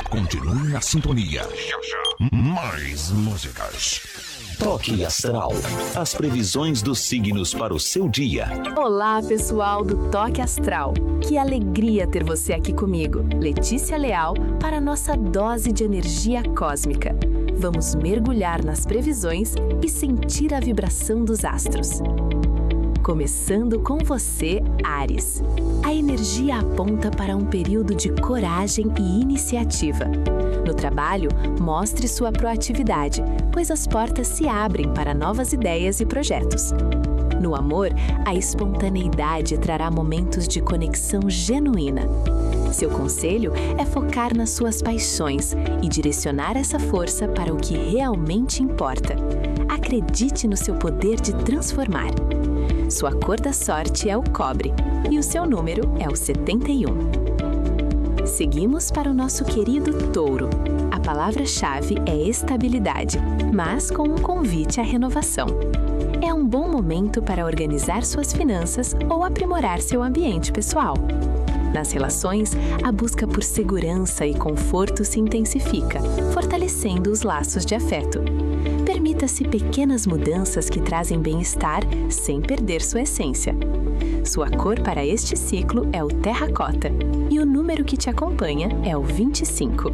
Continue na sintonia. Já, já. Mais músicas. Toque Astral. As previsões dos signos para o seu dia. Olá, pessoal do Toque Astral. Que alegria ter você aqui comigo, Letícia Leal, para a nossa dose de energia cósmica. Vamos mergulhar nas previsões e sentir a vibração dos astros. Começando com você, Áries. A energia aponta para um período de coragem e iniciativa. No trabalho, mostre sua proatividade, pois as portas se abrem para novas ideias e projetos. No amor, a espontaneidade trará momentos de conexão genuína. Seu conselho é focar nas suas paixões e direcionar essa força para o que realmente importa. Acredite no seu poder de transformar. Sua cor da sorte é o cobre e o seu número é o 71. Seguimos para o nosso querido Touro. A palavra-chave é estabilidade, mas com um convite à renovação. É um bom momento para organizar suas finanças ou aprimorar seu ambiente pessoal. Nas relações, a busca por segurança e conforto se intensifica, fortalecendo os laços de afeto. Permita-se pequenas mudanças que trazem bem-estar sem perder sua essência. Sua cor para este ciclo é o terracota e o número que te acompanha é o 25.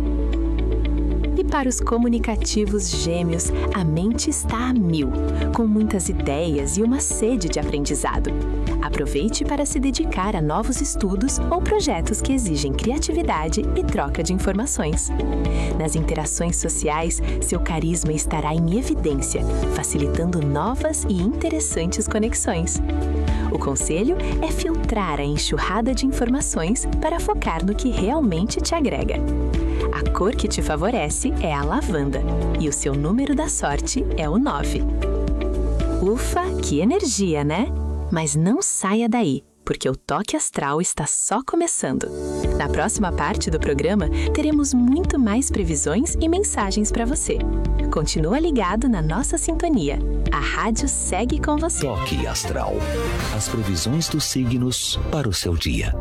E para os comunicativos Gêmeos, a mente está a mil, com muitas ideias e uma sede de aprendizado. Aproveite para se dedicar a novos estudos ou projetos que exigem criatividade e troca de informações. Nas interações sociais, seu carisma estará em evidência, facilitando novas e interessantes conexões. O conselho é filtrar a enxurrada de informações para focar no que realmente te agrega. A cor que te favorece é a lavanda e o seu número da sorte é o 9. Ufa, que energia, né? Mas não saia daí, porque o Toque Astral está só começando. Na próxima parte do programa, teremos muito mais previsões e mensagens para você. Continua ligado na nossa sintonia. A rádio segue com você. Toque Astral. As previsões dos signos para o seu dia.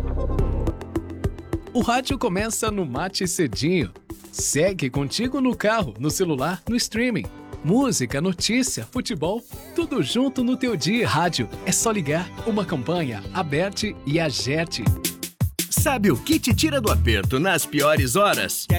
O rádio começa no Mate Cedinho. Segue contigo no carro, no celular, no streaming. Música, notícia, futebol, tudo junto no teu dia. Rádio, é só ligar. Uma campanha, Aberte e Agerte. Sabe o que te tira do aperto nas piores horas?